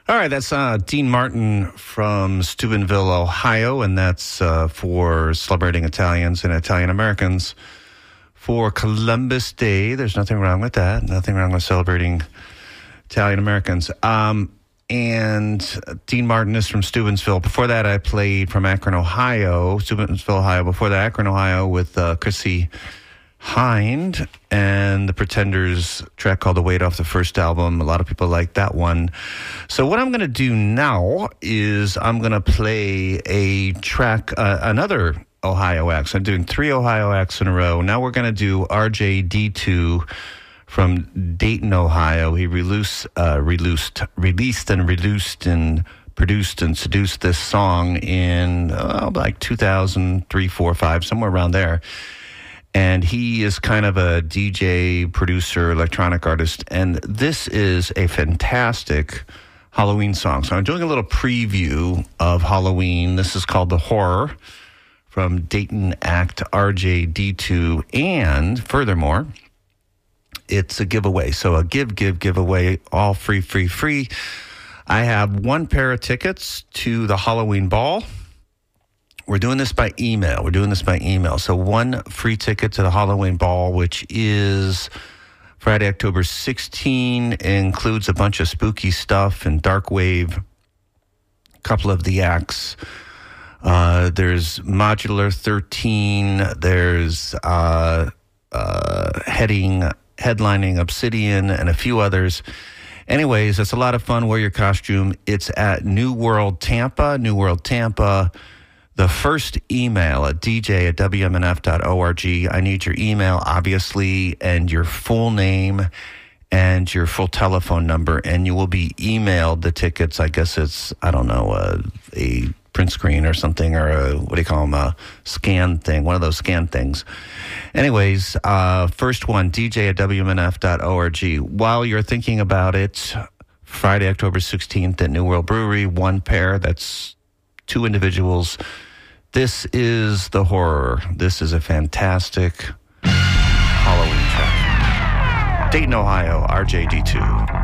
All right, that's Dean Martin from Steubenville, Ohio, and that's for celebrating Italians and Italian Americans for Columbus Day. There's nothing wrong with that. Nothing wrong with celebrating Italian Americans. And Dean Martin is from Steubenville. Before that, I played from Akron, Ohio, Steubenville, Ohio. Before that, Akron, Ohio, with Chrissy Hind and the Pretenders, track called The Weight off the first album. A lot of people like that one. So what I'm going to do now is I'm going to play a track, another Ohio acts. I'm doing 3 Ohio acts in a row. Now we're going to do RJD2 from Dayton, Ohio. He released and produced and seduced this song in like 2003, 4, 5, somewhere around there. And he is kind of a DJ, producer, electronic artist. And this is a fantastic Halloween song. So I'm doing a little preview of Halloween. This is called The Horror from Dayton act RJD2. And furthermore, it's a giveaway. So a giveaway, all free. I have 1 pair of tickets to the Halloween ball. We're doing this by email. So 1 free ticket to the Halloween ball, which is Friday, October 16, includes a bunch of spooky stuff and dark wave. A couple of the acts. There's Modular 13. There's headlining Obsidian and a few others. Anyways, it's a lot of fun. Wear your costume. It's at New World Tampa. The first email at dj@wmnf.org. I need your email, obviously, and your full name and your full telephone number, and you will be emailed the tickets. I guess it's, a print screen or something, or a scan thing, one of those scan things. Anyways, first one, dj@wmnf.org. While you're thinking about it, Friday, October 16th at New World Brewery, 1 pair, that's 2 individuals. This is The Horror. This is a fantastic Halloween track. Dayton, Ohio, RJD2.